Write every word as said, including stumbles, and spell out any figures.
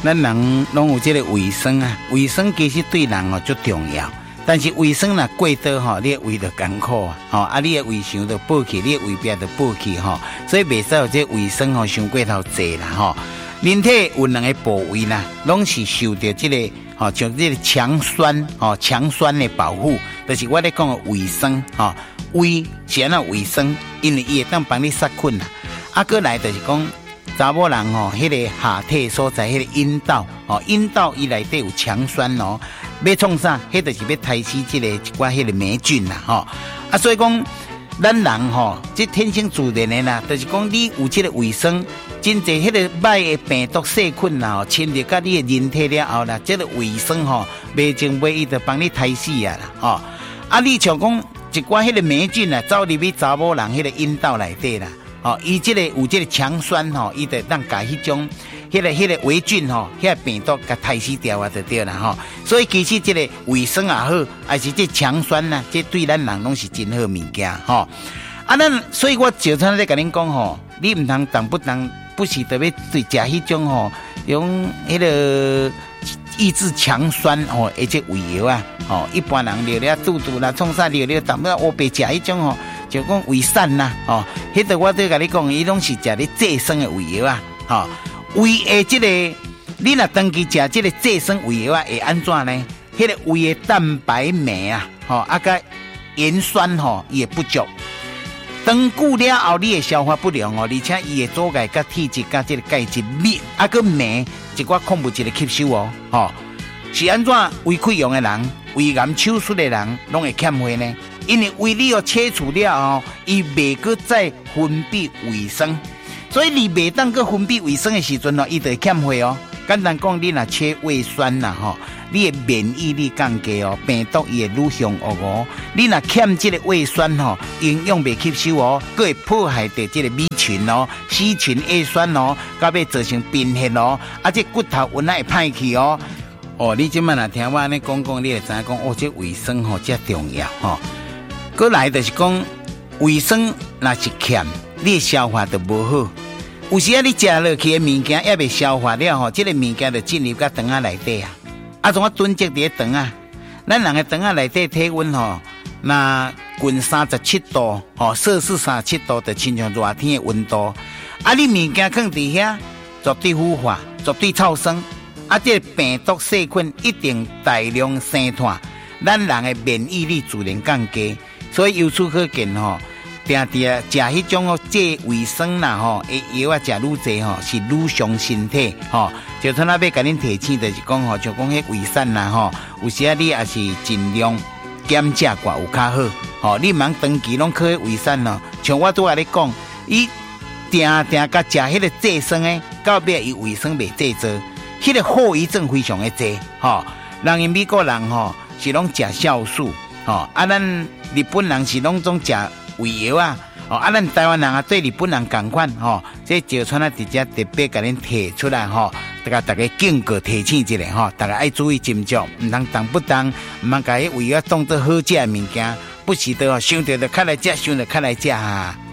咱人拢有这个卫生啊，卫生其实对人哦最重要。但是卫生若过多吼，你的胃就艰苦啊，吼啊，你的胃肠就补起，你的胃壁就补起吼，所以袂使有这卫生吼伤过头济啦吼。人体有两个部位啦，拢是受到这个吼像这个强酸吼强酸的保护，就是我咧讲的卫生吼。胃是安怎卫生，因为伊会当帮你杀菌啦。啊，过来就是讲。查某人吼，迄个下体所在，迄个阴道，吼，阴道伊内底有强酸哦。要创啥？迄就是要杀死即个一寡迄个霉菌啦，吼。啊，所以讲，咱人吼，即天生自然的啦，就是讲你有即个卫生，真侪迄个歹的病毒细菌啦，吼，侵入到你的人体了后啦，即个卫生吼，袂情袂意就帮你杀死啊啦，吼。啊，你像讲一寡迄个霉菌啊，走入去查某人迄个阴道内底啦。哦，伊即个有即个强酸吼，伊就当甲迄种迄、那个迄、那个霉菌吼，迄、那个病毒甲杀死掉啊，就对啦吼。所以其实即个卫生也好，还是即强酸呐，即对咱人拢是真好物件吼。啊，咱所以我就常在甲恁讲吼，你唔通当不当，不是特别对食迄种吼，用迄个抑制强酸吼，而且胃药啊，吼，一般人尿了肚肚啦，创啥尿了，淡薄我白食迄种吼。就讲胃散呐，哦，迄个我都甲你讲，伊拢是食咧济生的胃药啊，吼、哦，胃的即、这个，你若长期食即个济生胃药啊，会安怎呢？迄、那个胃的蛋白酶啊，吼、哦，啊个盐酸吼也不足，长久了后你的消化不良哦，而且伊的阻碍甲体质甲即个钙质镁啊个镁一寡矿物质的吸收哦，吼、哦，是安怎胃溃疡的人、胃癌手术的人拢会欠缺呢？因为胃你要切除了后，伊袂个再分泌卫生，所以你袂当个分泌卫生的时阵哦，伊就会欠缺哦。简单讲，你若缺胃酸啦吼，你的免疫力降低哦，病毒伊会愈凶恶哦。你若欠这个胃酸吼，营养袂吸收哦，佫会破坏到这个米群哦、C群 A 酸哦，到尾造成贫血哦，啊这骨头原来会歹去哦。哦，你即摆若听我安尼讲讲，你会知影讲哦，这卫生吼遮重要吼。过来就是讲卫生若是欠，你消化就无好。有时啊，你食落去的物件还未消化了吼，这个物件就进入到肠仔内底啊。啊，怎啊囤积伫肠啊？咱人的肠仔内底体温吼，那近三十七度吼，摄氏三十七度就亲像热天的温度。啊，你物件放伫遐，绝对腐化，绝对臭酸。啊，这个病毒细菌一定大量生产，咱人的免疫力自然降低。所以由此可见吼，定定啊食迄种哦，这卫生啦吼，诶药啊食愈济吼，是愈伤身体吼。就像那要甲恁提醒，就是讲吼，就讲迄胃散啦吼，有时啊你也是尽量减食寡有较好吼。你茫长期拢靠迄胃散咯，像我拄仔咧讲，伊定定甲食迄个济酸诶，到尾伊卫生袂制作，迄、那个后遗症非常诶济吼。人因美国人吼是拢食酵素。哦，啊，咱日本人是拢总食胃药啊，哦，啊，咱台湾人啊对日本人同款，吼、哦，这石川啊直接特别甲恁提出来，吼、哦，大家大家警告提醒一下，吼、哦，大家爱注意斟酌，唔通当不当，唔通甲迄胃药当做好食的物件，不是的哦，想到就开来食，想到开来食哈。